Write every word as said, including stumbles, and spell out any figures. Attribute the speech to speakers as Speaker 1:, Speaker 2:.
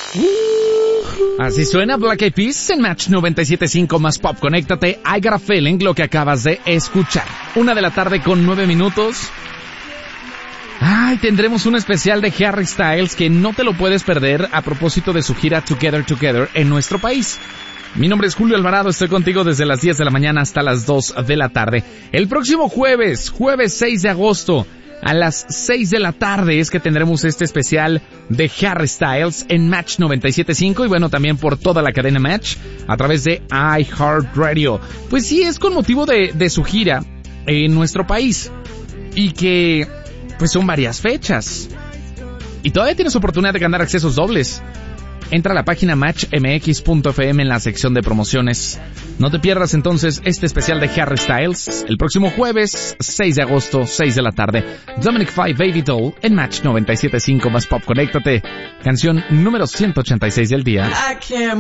Speaker 1: Así suena Black Eyed Peas en Match noventa y siete punto cinco más Pop. Conéctate, I Got a Feeling, lo que acabas de escuchar. Una de la tarde con nueve minutos. Ay, tendremos un especial de Harry Styles que no te lo puedes perder a propósito de su gira Together Together en nuestro país. Mi nombre es Julio Alvarado, estoy contigo desde las diez de la mañana hasta las dos de la tarde. El próximo jueves, jueves seis de agosto, a las seis de la tarde es que tendremos este especial de Harry Styles en Match noventa y siete punto cinco y bueno, también por toda la cadena Match a través de iHeartRadio. Pues sí, es con motivo de, de su gira en nuestro país y que pues son varias fechas y todavía tienes oportunidad de ganar accesos dobles. Entra a la página match m x punto f m en la sección de promociones. No te pierdas entonces este especial de Harry Styles el próximo jueves seis de agosto, seis de la tarde. Dominic Five, Baby Doll en Match noventa y siete punto cinco más Pop. Conéctate. Canción número ciento ochenta y seis del día.